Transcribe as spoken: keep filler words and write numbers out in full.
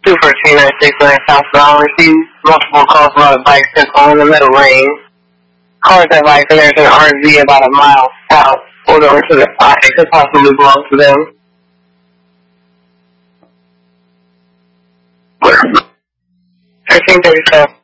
two fourteen ninety-six nine southbound. Received multiple calls about a bike that's on the middle lane. Cars that bike and there's an R V about a mile south. Pulled over to the spot. It could possibly belong to them. thirteen thirty-seven.